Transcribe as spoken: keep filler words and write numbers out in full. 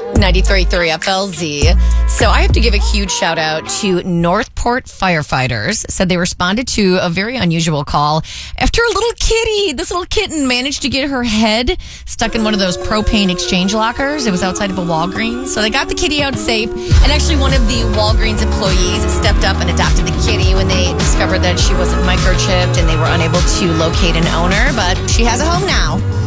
ninety-three point three F L Z. So I have to give a huge shout out to Northport firefighters. Said they responded to a very unusual call after a little kitty, this little kitten managed to get her head stuck in one of those propane exchange lockers. It was outside of a Walgreens. So they got the kitty out safe. And actually one of the Walgreens employees stepped up and adopted the kitty when they discovered that she wasn't microchipped and they were unable to locate an owner. But she has a home now.